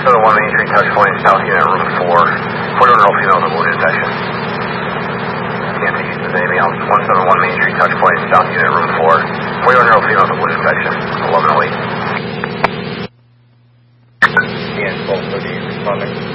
171 Main Street, touch point, South Unit, room 4. 41-year-old female with a wound infection. Can't see you today, anything else. 171 Main Street, touch point, South Unit, room 4. 41-year-old female with a wound infection. 1108. Yeah, 1230, responding.